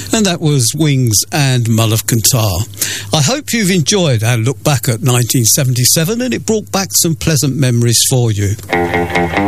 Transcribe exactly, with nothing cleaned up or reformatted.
And that was Wings and Mull of Kintyre. I hope you've enjoyed our look back at nineteen seventy-seven and it brought back some pleasant memories for you.